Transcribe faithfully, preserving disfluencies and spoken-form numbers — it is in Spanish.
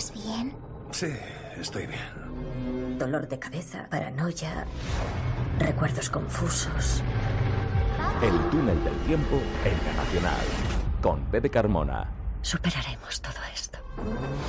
¿Estás bien? Sí, estoy bien. Dolor de cabeza, paranoia, recuerdos confusos. El túnel del tiempo en La Nacional, con Pepe Carmona. Superaremos todo esto.